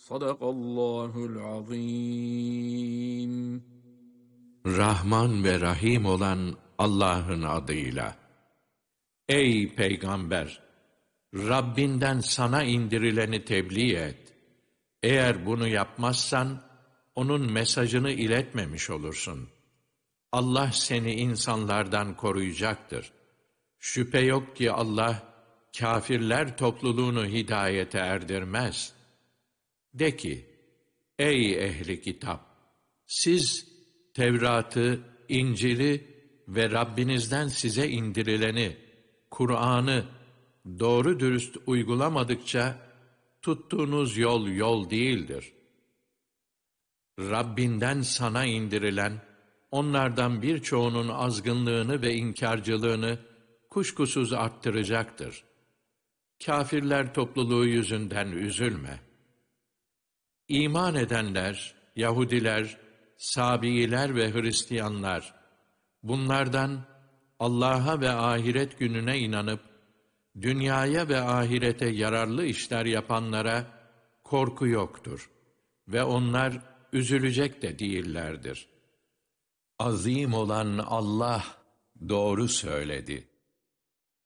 Sadakallahul azim. Rahman ve Rahim olan Allah'ın adıyla. Ey Peygamber! Rabbinden sana indirileni tebliğ et. Eğer bunu yapmazsan, onun mesajını iletmemiş olursun. Allah seni insanlardan koruyacaktır. Şüphe yok ki Allah, kâfirler topluluğunu hidayete erdirmez. De ki, ey ehli kitap! Siz Tevrat'ı, İncil'i ve Rabbinizden size indirileni, Kur'an'ı doğru dürüst uygulamadıkça, tuttuğunuz yol yol değildir. Rabbinden sana indirilen, onlardan birçoğunun azgınlığını ve inkârcılığını kuşkusuz arttıracaktır. Kâfirler topluluğu yüzünden üzülme. İman edenler, Yahudiler, Sabiiler ve Hristiyanlar, bunlardan Allah'a ve ahiret gününe inanıp, dünyaya ve ahirete yararlı işler yapanlara korku yoktur ve onlar üzülecek de değillerdir. Azim olan Allah doğru söyledi.